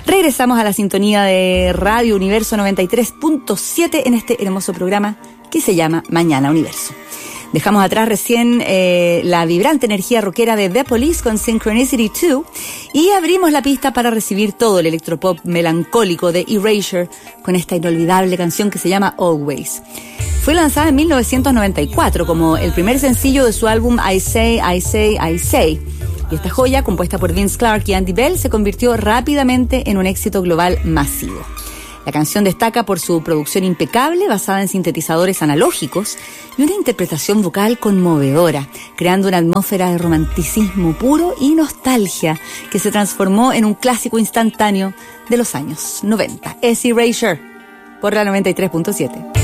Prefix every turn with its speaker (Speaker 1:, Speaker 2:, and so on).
Speaker 1: Regresamos a la sintonía de Radio Universo 93.7 en este hermoso programa que se llama Mañana Universo. Dejamos atrás recién la vibrante energía rockera de The Police con Synchronicity 2 y abrimos la pista para recibir todo el electropop melancólico de Erasure con esta inolvidable canción que se llama Always. Fue lanzada en 1994 como el primer sencillo de su álbum I Say, I Say, I Say. Y esta joya, compuesta por Vince Clarke y Andy Bell, se convirtió rápidamente en un éxito global masivo. La canción destaca por su producción impecable, basada en sintetizadores analógicos y una interpretación vocal conmovedora, creando una atmósfera de romanticismo puro y nostalgia que se transformó en un clásico instantáneo de los años 90. Es Erasure por la 93.7.